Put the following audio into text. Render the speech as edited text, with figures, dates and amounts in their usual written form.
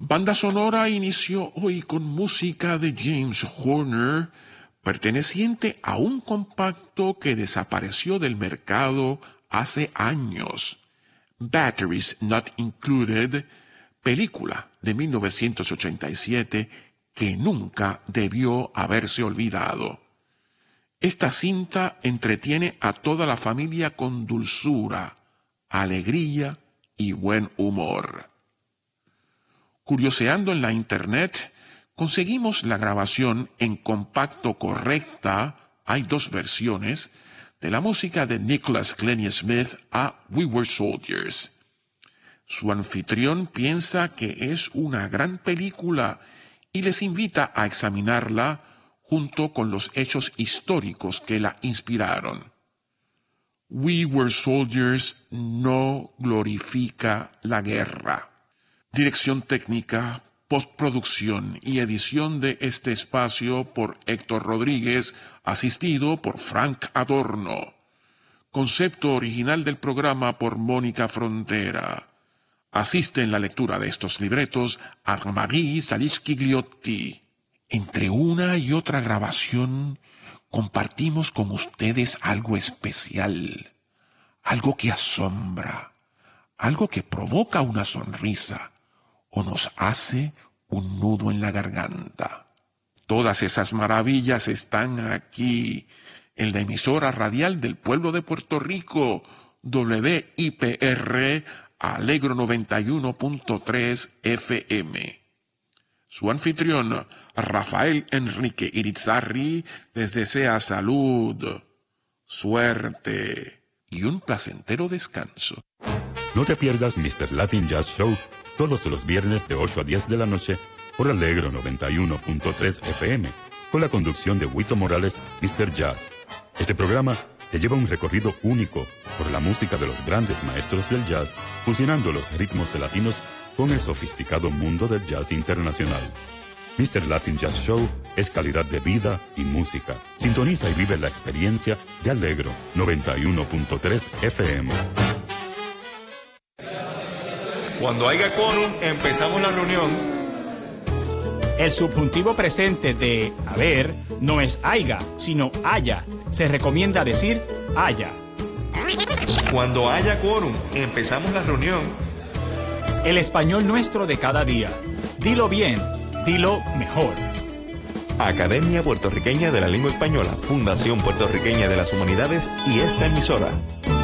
Banda sonora inició hoy con música de James Horner, perteneciente a un compacto que desapareció del mercado hace años. Batteries Not Included, película de 1987 que nunca debió haberse olvidado. Esta cinta entretiene a toda la familia con dulzura, alegría y buen humor. Curioseando en la internet, conseguimos la grabación en compacto correcta, hay dos versiones, de la música de Nicholas Glennie Smith a We Were Soldiers. Su anfitrión piensa que es una gran película y les invita a examinarla junto con los hechos históricos que la inspiraron. We Were Soldiers no glorifica la guerra. Dirección técnica, postproducción y edición de este espacio por Héctor Rodríguez, asistido por Frank Adorno. Concepto original del programa por Mónica Frontera. Asiste en la lectura de estos libretos Anne-Marie Salisch-Gigliotti. Entre una y otra grabación compartimos con ustedes algo especial, algo que asombra, algo que provoca una sonrisa o nos hace un nudo en la garganta. Todas esas maravillas están aquí, en la emisora radial del pueblo de Puerto Rico, WIPR Alegro 91.3 FM. Su anfitrión, Rafael Enrique Irizarry, les desea salud, suerte y un placentero descanso. No te pierdas Mr. Latin Jazz Show todos los viernes de 8 a 10 de la noche por Alegro 91.3 FM, con la conducción de Huito Morales, Mr. Jazz. Este programa te lleva un recorrido único por la música de los grandes maestros del jazz, fusionando los ritmos latinos con el sofisticado mundo del jazz internacional. Mr. Latin Jazz Show es calidad de vida y música. Sintoniza y vive la experiencia de Alegro 91.3 FM. Cuando haya quórum, empezamos la reunión. El subjuntivo presente de haber no es haiga, sino haya. Se recomienda decir haya. Cuando haya quórum, empezamos la reunión. El español nuestro de cada día. Dilo bien, dilo mejor. Academia Puertorriqueña de la Lengua Española, Fundación Puertorriqueña de las Humanidades y esta emisora.